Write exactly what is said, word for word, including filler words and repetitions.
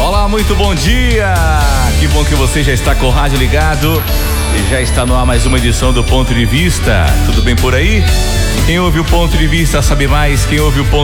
Olá, muito bom dia! Que bom que você já está com o rádio ligado e já está no ar mais uma edição do Ponto de Vista. Tudo bem por aí? Quem ouve o Ponto de Vista sabe mais, quem ouve o Ponto